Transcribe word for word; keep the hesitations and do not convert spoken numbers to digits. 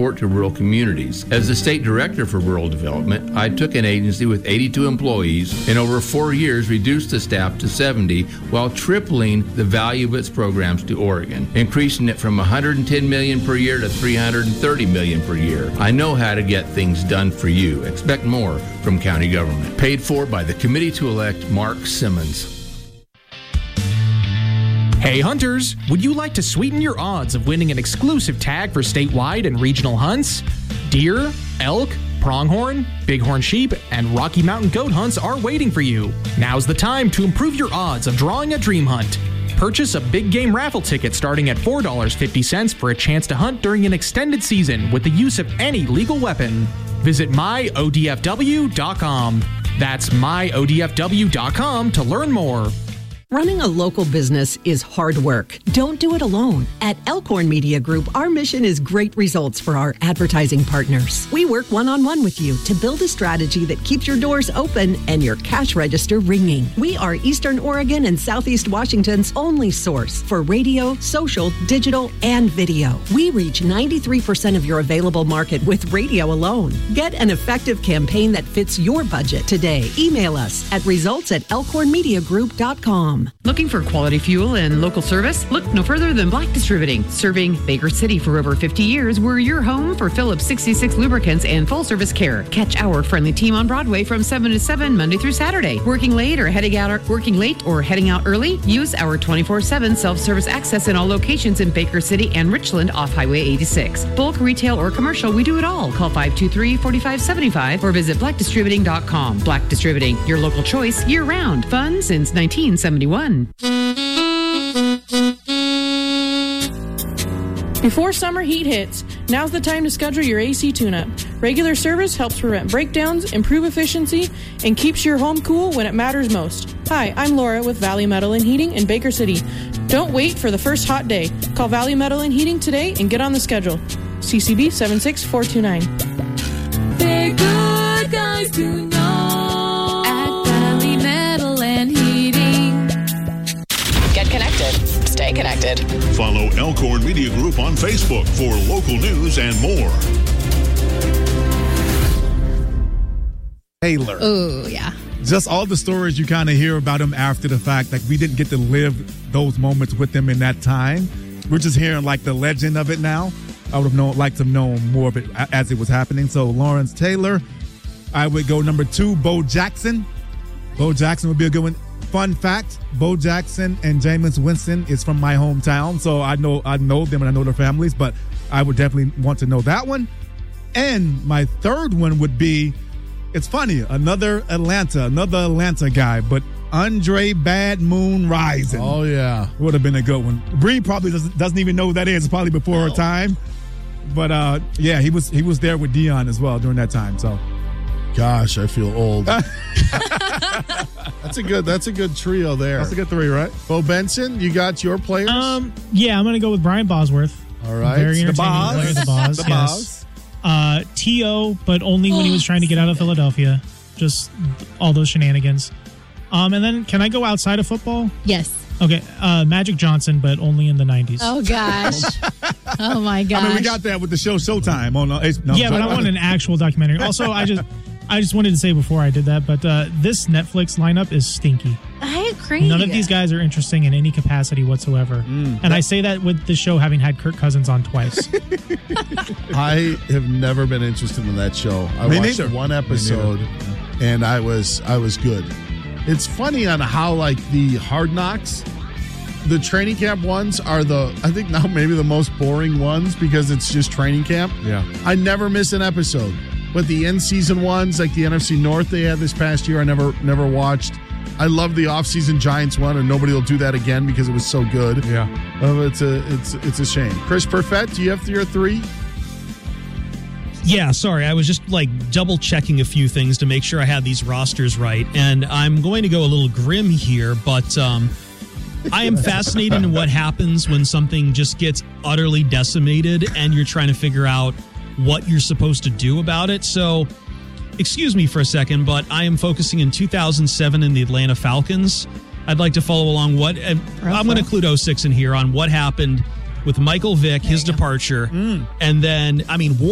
support to rural communities. As the state director for rural development, I took an agency with eighty-two employees and over four years reduced the staff to seventy while tripling the value of its programs to Oregon, increasing it from one hundred ten million dollars per year to three hundred thirty million dollars per year. I know how to get things done for you. Expect more from county government. Paid for by the committee to elect Mark Simmons. Hey hunters, would you like to sweeten your odds of winning an exclusive tag for statewide and regional hunts? Deer, elk, pronghorn, bighorn sheep, and Rocky Mountain goat hunts are waiting for you. Now's the time to improve your odds of drawing a dream hunt. Purchase a big game raffle ticket starting at four dollars and fifty cents for a chance to hunt during an extended season with the use of any legal weapon. Visit my O D F W dot com. That's my O D F W dot com to learn more. Running a local business is hard work. Don't do it alone. At Elkhorn Media Group, our mission is great results for our advertising partners. We work one-on-one with you to build a strategy that keeps your doors open and your cash register ringing. We are Eastern Oregon and Southeast Washington's only source for radio, social, digital, and video. We reach ninety-three percent of your available market with radio alone. Get an effective campaign that fits your budget today. Email us at results at elkhorn media group dot com. Looking for quality fuel and local service? Look no further than Black Distributing. Serving Baker City for over fifty years, we're your home for Phillips sixty-six lubricants and full-service care. Catch our friendly team on Broadway from seven to seven Monday through Saturday. Working late or heading out working late or heading out early? Use our twenty-four seven self-service access in all locations in Baker City and Richland off Highway eighty-six. Bulk, retail, or commercial, we do it all. Call five two three, four five seven five or visit black distributing dot com. Black Distributing, your local choice year-round. Fun since nineteen seventy-one. Before summer heat hits, now's the time to schedule your A C tune-up. Regular service helps prevent breakdowns, improve efficiency, and keeps your home cool when it matters most. Hi, I'm Laura with Valley Metal and Heating in Baker City. Don't wait for the first hot day. Call Valley Metal and Heating today and get on the schedule. C C B seven six four two nine. They're good guys to know at Valley Metal and Heating. Get connected. Stay connected. Follow Elkhorn Media Group on Facebook for local news and more. Taylor. Oh, yeah. Just all the stories you kind of hear about him after the fact. Like, we didn't get to live those moments with him in that time. We're just hearing, like, the legend of it now. I would have known, liked to know more of it as it was happening. So, Lawrence Taylor. I would go number two, Bo Jackson. Bo Jackson would be a good one. Fun fact, Bo Jackson and Jameis Winston is from my hometown, so I know I know them and I know their families, but I would definitely want to know that one. And my third one would be, it's funny, another Atlanta, another Atlanta guy, but Andre Bad Moon Rising. Oh, yeah. Would have been a good one. Bree probably doesn't, doesn't even know who that is. It's probably before oh. her time. But, uh, yeah, he was he was there with Dion as well during that time, so. Gosh, I feel old. That's a good. That's a good trio there. That's a good three, right? Bo Benson, you got your players. Um, yeah, I'm going to go with Brian Bosworth. All right, very entertaining the Boz. player, the Boz. the yes. Boz. Uh, T O, but only when he was trying to get out of Philadelphia. Just all those shenanigans. Um, and then can I go outside of football? Yes. Okay, uh, Magic Johnson, but only in the nineties. Oh, gosh. Oh, my gosh. I mean, we got that with the show Showtime. on. Uh, no, yeah, but I want an actual documentary. Also, I just I just wanted to say before I did that, but uh, this Netflix lineup is stinky. I agree. None of these guys are interesting in any capacity whatsoever. Mm, and I say that with the show having had Kirk Cousins on twice. I have never been interested in that show. I Me watched neither. one episode, and I was I was good. It's funny on how, like, the Hard Knocks, the training camp ones are the, I think now maybe the most boring ones because it's just training camp. Yeah. I never miss an episode. But the in-season ones, like the N F C North they had this past year, I never never watched. I love the off-season Giants one, and nobody will do that again because it was so good. Yeah. Uh, it's a it's it's a shame. Chris Perfett, do you have your three? Yeah, sorry. I was just like double checking a few things to make sure I had these rosters right. And I'm going to go a little grim here, but um, I am fascinated in what happens when something just gets utterly decimated and you're trying to figure out what you're supposed to do about it. So, excuse me for a second, but I am focusing in two thousand seven in the Atlanta Falcons. I'd like to follow along what, and I'm going to include oh six in here on what happened with Michael Vick, his departure, mm. and then, I mean,